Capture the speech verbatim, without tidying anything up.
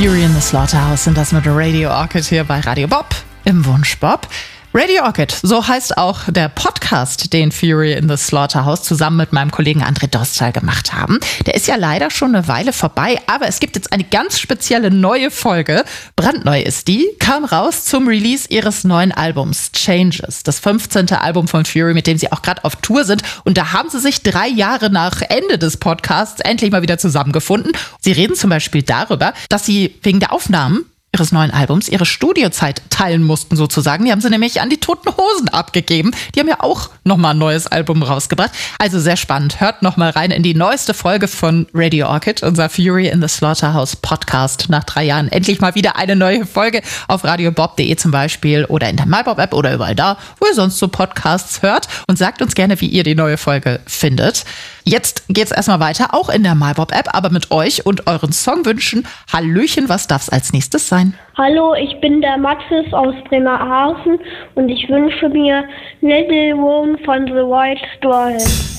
Fury in the Slaughterhouse sind das mit Radio Orchid hier bei Radio Bob im Wunsch Bob. Radio Orchid, so heißt auch der Podcast, den Fury in the Slaughterhouse zusammen mit meinem Kollegen André Dostal gemacht haben. Der ist ja leider schon eine Weile vorbei, aber es gibt jetzt eine ganz spezielle neue Folge. Brandneu ist die, kam raus zum Release ihres neuen Albums Changes, das fünfzehnte Album von Fury, mit dem sie auch gerade auf Tour sind. Und da haben sie sich drei Jahre nach Ende des Podcasts endlich mal wieder zusammengefunden. Sie reden zum Beispiel darüber, dass sie wegen der Aufnahmen ihres neuen Albums ihre Studiozeit teilen mussten sozusagen. Die haben sie nämlich an die Toten Hosen abgegeben. Die haben ja auch nochmal ein neues Album rausgebracht. Also sehr spannend. Hört nochmal rein in die neueste Folge von Radio Orchid, unser Fury in the Slaughterhouse Podcast. Nach drei Jahren endlich mal wieder eine neue Folge auf radiobob punkt de zum Beispiel oder in der MyBob-App oder überall da, wo ihr sonst so Podcasts hört. Und sagt uns gerne, wie ihr die neue Folge findet. Jetzt geht's erstmal weiter, auch in der MyBob-App, aber mit euch und euren Songwünschen. Hallöchen, was darf's als nächstes sein? Hallo, ich bin der Mathis aus Bremerhaven und ich wünsche mir Little Woman von The White Stripes.